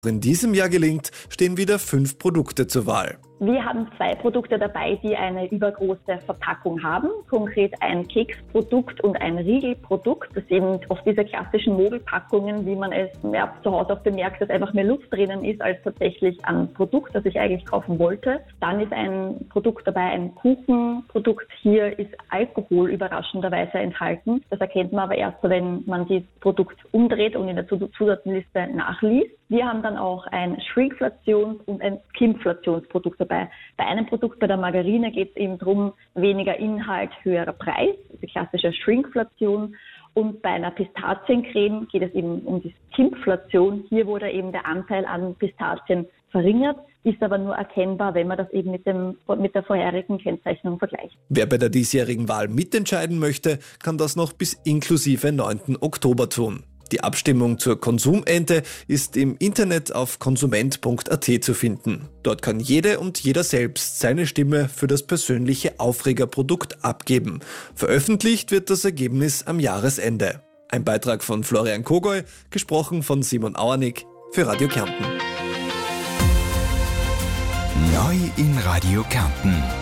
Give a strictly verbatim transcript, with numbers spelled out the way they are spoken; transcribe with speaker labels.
Speaker 1: In diesem Jahr gelingt, stehen wieder fünf Produkte zur Wahl.
Speaker 2: Wir haben zwei Produkte dabei, die eine übergroße Verpackung haben. Konkret ein Keksprodukt und ein Riegelprodukt. Das sind oft diese klassischen Mogelpackungen, wie man es ja, zu Hause auch bemerkt, dass einfach mehr Luft drinnen ist als tatsächlich an Produkt, das ich eigentlich kaufen wollte. Dann ist ein Produkt dabei, ein Kuchenprodukt. Hier ist Alkohol überraschenderweise enthalten. Das erkennt man aber erst, wenn man das Produkt umdreht und in der Zusatzliste nachliest. Wir haben dann auch ein Shrinkflations- und ein Skimflationsprodukt dabei. Bei einem Produkt, bei der Margarine, geht es eben darum, weniger Inhalt, höherer Preis, die klassische Shrinkflation. Und bei einer Pistaziencreme geht es eben um die Skimflation. Hier wurde eben der Anteil an Pistazien verringert, ist aber nur erkennbar, wenn man das eben mit, dem, mit der vorherigen Kennzeichnung vergleicht.
Speaker 1: Wer bei der diesjährigen Wahl mitentscheiden möchte, kann das noch bis inklusive neunten Oktober tun. Die Abstimmung zur Konsumente ist im Internet auf konsument punkt a t zu finden. Dort kann jede und jeder selbst seine Stimme für das persönliche Aufregerprodukt abgeben. Veröffentlicht wird das Ergebnis am Jahresende. Ein Beitrag von Florian Kogoy, gesprochen von Simon Auernick für Radio Kärnten.
Speaker 3: Neu in Radio Kärnten.